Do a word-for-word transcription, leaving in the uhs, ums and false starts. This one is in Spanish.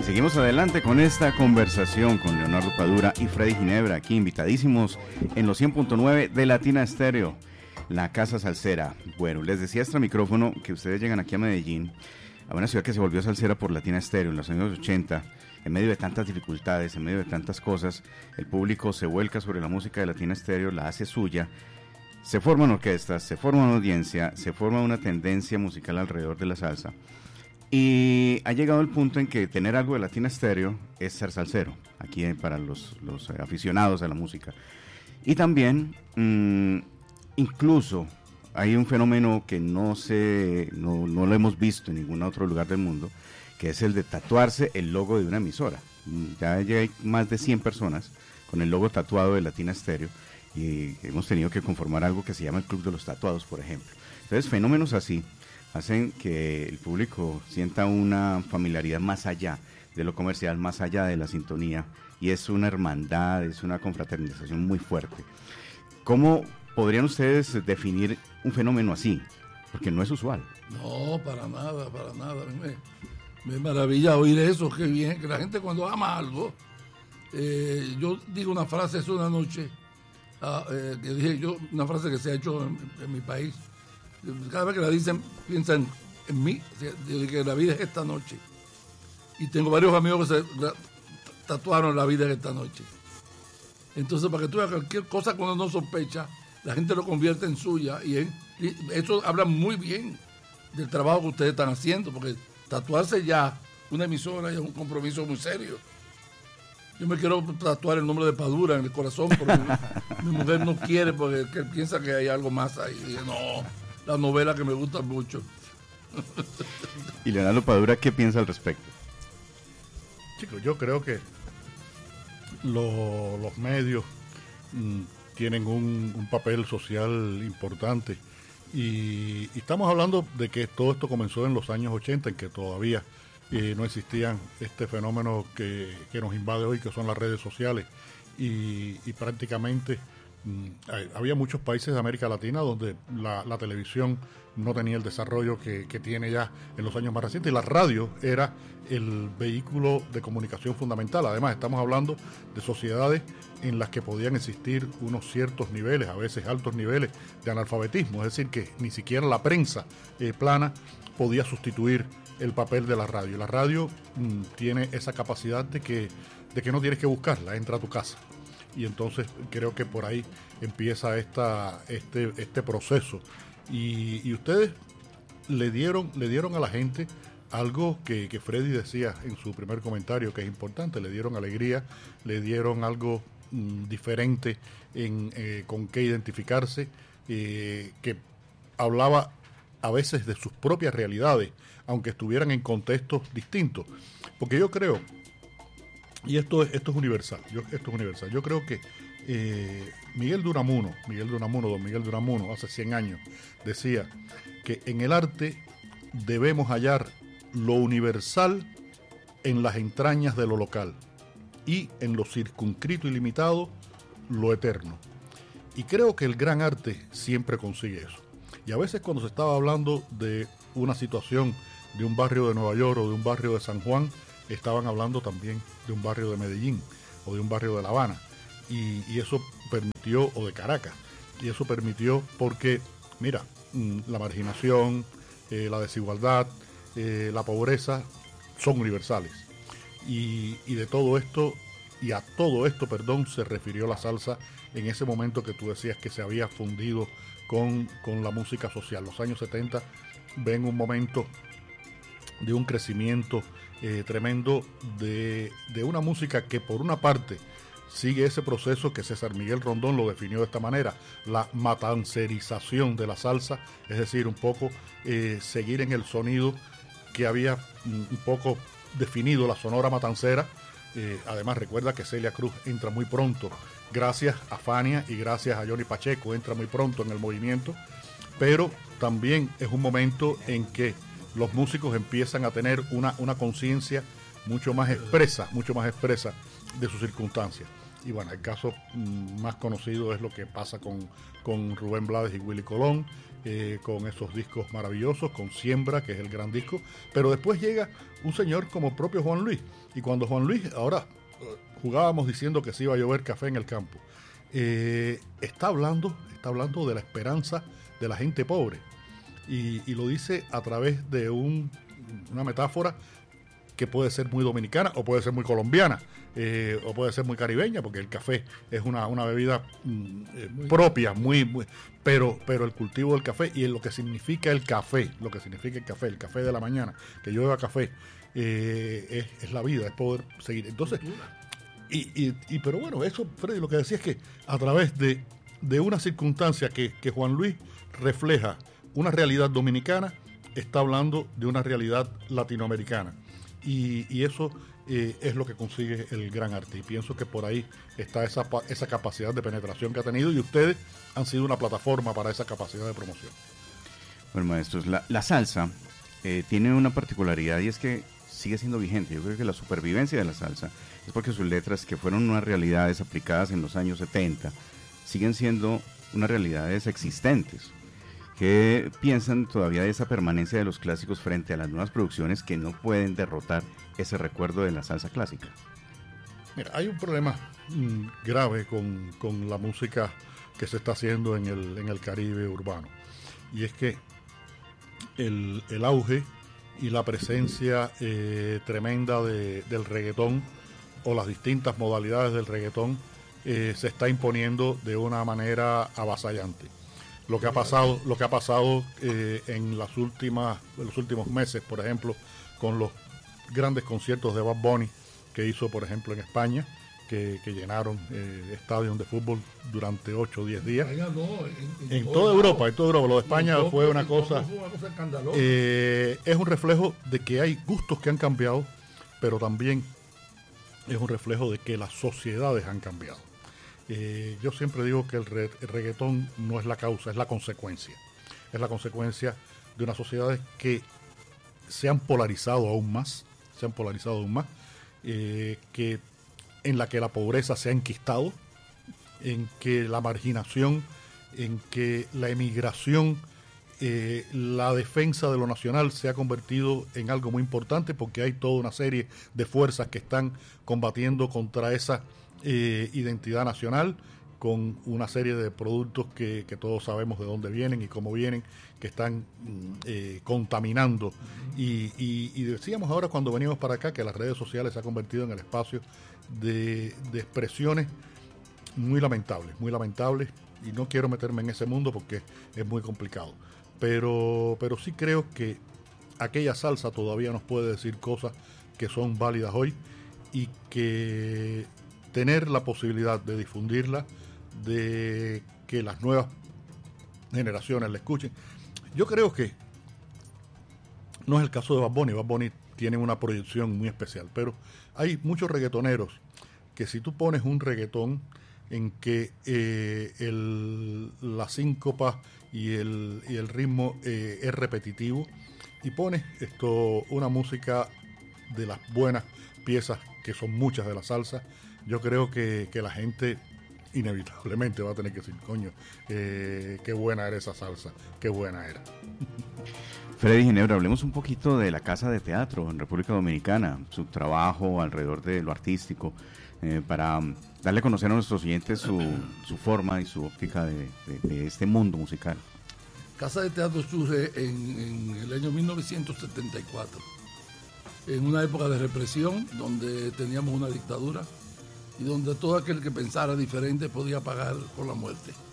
Seguimos adelante con esta conversación con Leonardo Padura y Freddy Ginebra, aquí invitadísimos en los cien punto nueve de Latina Estéreo, la Casa Salsera. Bueno, les decía extra micrófono que ustedes llegan aquí a Medellín, a una ciudad que se volvió salsera por Latina Estéreo en los años ochenta, en medio de tantas dificultades, en medio de tantas cosas, el público se vuelca sobre la música de Latina Estéreo, la hace suya, se forman orquestas, se forma una audiencia, se forma una tendencia musical alrededor de la salsa. Y ha llegado el punto en que tener algo de Latina Estéreo es ser salsero, aquí para los, los aficionados a la música. Y también, mmm, incluso, hay un fenómeno que no, se, no, no lo hemos visto en ningún otro lugar del mundo, que es el de tatuarse el logo de una emisora. Ya hay más de cien personas con el logo tatuado de Latina Estéreo, y hemos tenido que conformar algo que se llama el Club de los Tatuados, por ejemplo. Entonces, fenómenos así hacen que el público sienta una familiaridad más allá de lo comercial, más allá de la sintonía, y es una hermandad, es una confraternización muy fuerte. ¿Cómo podrían ustedes definir un fenómeno así? Porque no es usual. No, para nada, para nada. Me, me maravilla oír eso, qué bien, que la gente cuando ama algo, eh, yo digo una frase, es una noche, uh, eh, que dije yo, una frase que se ha hecho en, en mi país. Cada vez que la dicen, piensan en mí, que la vida es esta noche. Y tengo varios amigos que se tatuaron la vida es esta noche. Entonces, para que tú veas cualquier cosa que uno no sospecha, la gente lo convierte en suya. Y, en, y eso habla muy bien del trabajo que ustedes están haciendo, porque tatuarse ya una emisora es un compromiso muy serio. Yo me quiero tatuar el nombre de Padura en el corazón, porque mi, mi mujer no quiere, porque que piensa que hay algo más ahí. Y dije, no, la novela que me gusta mucho. Y Leonardo Padura, ¿qué piensa al respecto? Chicos, yo creo que lo, los medios mmm, tienen un, un papel social importante y, y estamos hablando de que todo esto comenzó en los años ochenta, en que todavía eh, no existían este fenómeno que, que nos invade hoy, que son las redes sociales, y, y prácticamente había muchos países de América Latina donde la, la televisión no tenía el desarrollo que, que tiene ya en los años más recientes, y la radio era el vehículo de comunicación fundamental. Además, estamos hablando de sociedades en las que podían existir unos ciertos niveles, a veces altos niveles de analfabetismo, es decir, que ni siquiera la prensa eh, plana podía sustituir el papel de la radio. La radio mmm, tiene esa capacidad de que, de que no tienes que buscarla, entra a tu casa. Y entonces creo que por ahí empieza esta, este, este proceso. Y, y ustedes le dieron, le dieron a la gente algo que, que Freddy decía en su primer comentario, que es importante, le dieron alegría, le dieron algo mm, diferente en, eh, con qué identificarse, eh, que hablaba a veces de sus propias realidades, aunque estuvieran en contextos distintos. Porque yo creo... Y esto es, esto es universal, yo, esto es universal. Yo creo que eh, Miguel de Unamuno, Miguel de Unamuno, don Miguel de Unamuno, hace cien años, decía que en el arte debemos hallar lo universal en las entrañas de lo local y en lo circunscrito y limitado, lo eterno. Y creo que el gran arte siempre consigue eso. Y a veces cuando se estaba hablando de una situación de un barrio de Nueva York o de un barrio de San Juan, estaban hablando también de un barrio de Medellín o de un barrio de La Habana, y, y eso permitió, o de Caracas, y eso permitió porque, mira, la marginación, eh, la desigualdad, eh, la pobreza son universales, y, y de todo esto, y a todo esto, perdón, se refirió la salsa en ese momento que tú decías que se había fundido con, con la música social. Los años setenta ven un momento de un crecimiento eh, tremendo de, de una música que por una parte sigue ese proceso que César Miguel Rondón lo definió de esta manera, la matancerización de la salsa, es decir, un poco eh, seguir en el sonido que había un poco definido la sonora matancera. Eh, además recuerda que Celia Cruz entra muy pronto, gracias a Fania y gracias a Johnny Pacheco, entra muy pronto en el movimiento, pero también es un momento en que los músicos empiezan a tener una, una conciencia mucho más expresa, mucho más expresa de sus circunstancias. Y bueno, el caso mmm, más conocido es lo que pasa con, con Rubén Blades y Willy Colón, eh, con esos discos maravillosos, con Siembra, que es el gran disco, pero después llega un señor como propio Juan Luis, y cuando Juan Luis, ahora jugábamos diciendo que se iba a llover café en el campo, eh, está hablando, está hablando de la esperanza de la gente pobre, y, y lo dice a través de un, una metáfora que puede ser muy dominicana o puede ser muy colombiana, eh, o puede ser muy caribeña, porque el café es una, una bebida mm, eh, muy propia, muy, muy pero, pero el cultivo del café y lo que significa el café, lo que significa el café, el café de la mañana, que llueva café, eh, es, es la vida, es poder seguir. Entonces, y, y, y pero bueno, eso, Freddy, lo que decía es que a través de, de una circunstancia que, que Juan Luis refleja una realidad dominicana, está hablando de una realidad latinoamericana. Y, y eso eh, es lo que consigue el gran arte, y pienso que por ahí está esa, esa capacidad de penetración que ha tenido, y ustedes han sido una plataforma para esa capacidad de promoción. Bueno, maestros, la, la salsa eh, tiene una particularidad, y es que sigue siendo vigente. Yo creo que la supervivencia de la salsa es porque sus letras, que fueron unas realidades aplicadas en los años setenta, siguen siendo unas realidades existentes. ¿Qué piensan todavía de esa permanencia de los clásicos frente a las nuevas producciones que no pueden derrotar ese recuerdo de la salsa clásica? Mira, hay un problema mmm, grave con, con la música que se está haciendo en el, en el Caribe urbano, y es que el, el auge y la presencia eh, tremenda de, del reggaetón, o las distintas modalidades del reggaetón, eh, se está imponiendo de una manera avasallante. Lo que ha pasado, lo que ha pasado eh, en las últimas, en los últimos meses, por ejemplo, con los grandes conciertos de Bad Bunny que hizo, por ejemplo, en España, que, que llenaron eh, estadios de fútbol durante ocho o diez días. España no, en, en, en toda Europa, en toda Europa. Lo de España todo, fue una cosa, fue una cosa escandalosa. Eh, es un reflejo de que hay gustos que han cambiado, pero también es un reflejo de que las sociedades han cambiado. Eh, yo siempre digo que el, re, el reggaetón no es la causa, es la consecuencia. Es la consecuencia de unas sociedades que se han polarizado aún más, se han polarizado aún más, eh, que, en la que la pobreza se ha enquistado, en que la marginación, en que la emigración, eh, la defensa de lo nacional se ha convertido en algo muy importante, porque hay toda una serie de fuerzas que están combatiendo contra esa Eh, identidad nacional, con una serie de productos que, que todos sabemos de dónde vienen y cómo vienen, que están eh, contaminando. Y, y, y decíamos ahora cuando veníamos para acá que las redes sociales se han convertido en el espacio de, de expresiones muy lamentables, muy lamentables, y no quiero meterme en ese mundo porque es muy complicado. Pero, pero sí creo que aquella salsa todavía nos puede decir cosas que son válidas hoy, y que tener la posibilidad de difundirla, de que las nuevas generaciones la escuchen. Yo creo que no es el caso de Bad Bunny. Bad Bunny tiene una proyección muy especial, pero hay muchos reggaetoneros que, si tú pones un reggaetón en que eh, el, la síncopa y el, y el ritmo eh, es repetitivo, y pones esto, una música de las buenas piezas, que son muchas de la salsa, yo creo que, que la gente inevitablemente va a tener que decir, coño, eh, qué buena era esa salsa, qué buena era. Freddy Ginebra, hablemos un poquito de la Casa de Teatro en República Dominicana, su trabajo alrededor de lo artístico, eh, para darle a conocer a nuestros oyentes su, su forma y su óptica de, de, de este mundo musical. Casa de Teatro surge en, en el año mil novecientos setenta y cuatro, en una época de represión, donde teníamos una dictadura y donde todo aquel que pensara diferente podía pagar con la muerte.